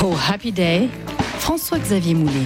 Oh Happy Day, François-Xavier Moulet.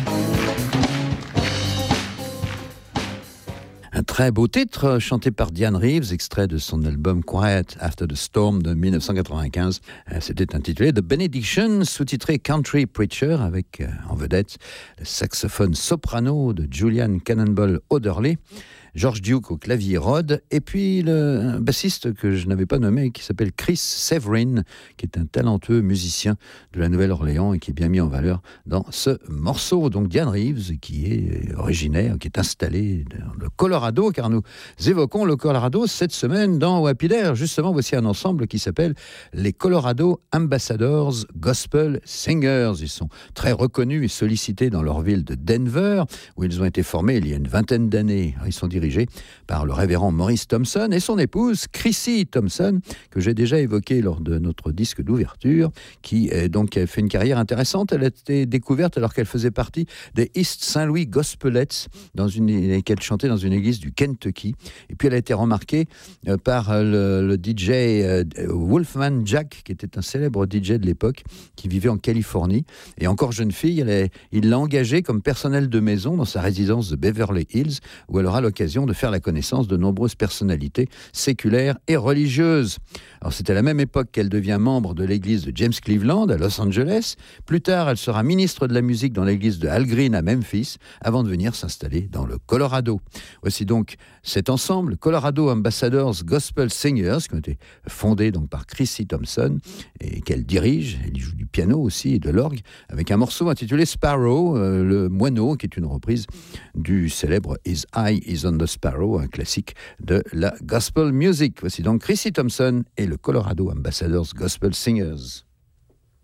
Un très beau titre chanté par Diane Reeves, extrait de son album Quiet After the Storm de 1995. C'était intitulé The Benediction, sous-titré Country Preacher, avec en vedette le saxophone soprano de Julian Cannonball Oderle, George Duke au clavier Rod, et puis un bassiste que je n'avais pas nommé, qui s'appelle Chris Severin, qui est un talentueux musicien de la Nouvelle-Orléans et qui est bien mis en valeur dans ce morceau. Donc Diane Reeves, qui est originaire, qui est installée dans le Colorado, car nous évoquons le Colorado cette semaine dans Wapidaire. Justement, voici un ensemble qui s'appelle les Colorado Ambassadors Gospel Singers. Ils sont très reconnus et sollicités dans leur ville de Denver, où ils ont été formés il y a une vingtaine d'années. Ils sont dirigés par le révérend Maurice Thompson et son épouse Chrissy Thompson, que j'ai déjà évoqué lors de notre disque d'ouverture, qui donc a fait une carrière intéressante. Elle a été découverte alors qu'elle faisait partie des East St. Louis Gospelettes, qu'elle chantait dans une église du Kentucky. Et puis elle a été remarquée par le DJ Wolfman Jack, qui était un célèbre DJ de l'époque, qui vivait en Californie. Et encore jeune fille, il l'a engagée comme personnel de maison dans sa résidence de Beverly Hills, où elle aura l'occasion de faire la connaissance de nombreuses personnalités séculaires et religieuses. Alors c'était à la même époque qu'elle devient membre de l'église de James Cleveland à Los Angeles. Plus tard, elle sera ministre de la musique dans l'église de Al Green à Memphis, avant de venir s'installer dans le Colorado. Voici donc cet ensemble, Colorado Ambassadors Gospel Singers, qui ont été fondés donc par Chrissy Thompson et qu'elle dirige. Elle joue du piano aussi et de l'orgue, avec un morceau intitulé Sparrow, le moineau, qui est une reprise du célèbre His Eye is on the Sparrow, un classique de la gospel music. Voici donc Chrissy Thompson et le Colorado Ambassadors Gospel Singers.